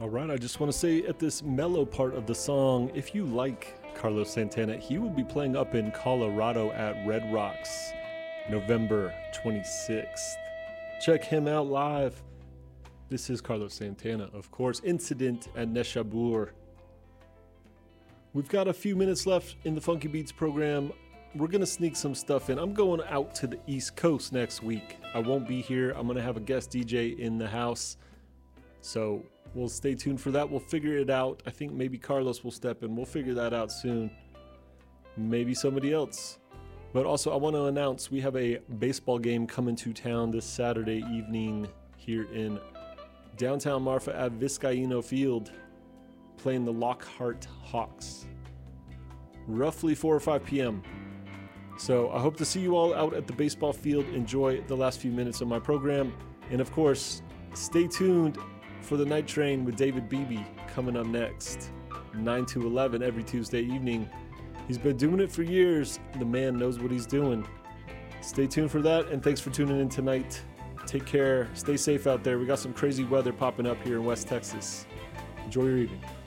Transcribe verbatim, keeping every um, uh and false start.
All right, I just want to say at this mellow part of the song, if you like Carlos Santana, he will be playing up in Colorado at Red Rocks November twenty-sixth. Check him out live. This is Carlos Santana, of course. Incident at Neshabur. We've got a few minutes left in the Funky Beats program. We're going to sneak some stuff in. I'm going out to the East Coast next week. I won't be here. I'm going to have a guest D J in the house. So we'll stay tuned for that. We'll figure it out. I think maybe Carlos will step in. We'll figure that out soon. Maybe somebody else. But also, I want to announce we have a baseball game coming to town this Saturday evening here in downtown Marfa at Vizcaíno Field, playing the Lockhart Hawks. Roughly four or five p.m. So I hope to see you all out at the baseball field. Enjoy the last few minutes of my program. And of course, stay tuned for the Night Train with David Beebe coming up next, nine to eleven every Tuesday evening. He's been doing it for years. The man knows what he's doing. Stay tuned for that, and thanks for tuning in tonight. Take care. Stay safe out there. We got some crazy weather popping up here in West Texas. Enjoy your evening.